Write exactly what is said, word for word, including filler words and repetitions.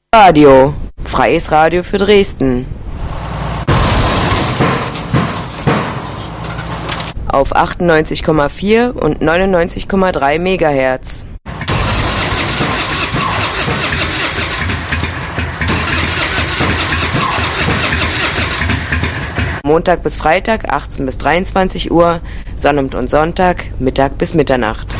Radio, freies Radio für Dresden. Auf achtundneunzig Komma vier und neunundneunzig Komma drei Megahertz. Montag bis Freitag achtzehn bis dreiundzwanzig Uhr, Sonnabend und Sonntag Mittag bis Mitternacht.